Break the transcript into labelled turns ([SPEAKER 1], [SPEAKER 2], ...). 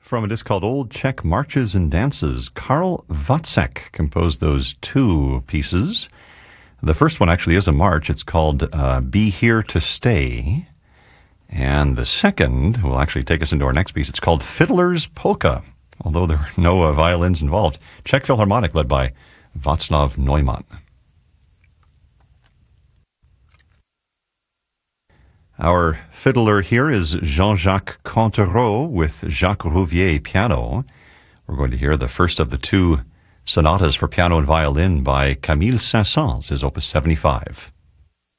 [SPEAKER 1] From a disc called Old Czech Marches and Dances, Karl Wacek composed those two pieces. The first one actually is a march. It's called Be Here to Stay. And the second will actually take us into our next piece. It's called Fiddler's Polka, although there were no violins involved. Czech Philharmonic led by Václav Neumann. Our fiddler here is Jean-Jacques Cantereau with Jacques Rouvier piano. We're going to hear the first of the two sonatas for piano and violin by Camille Saint-Saëns, his Opus 75.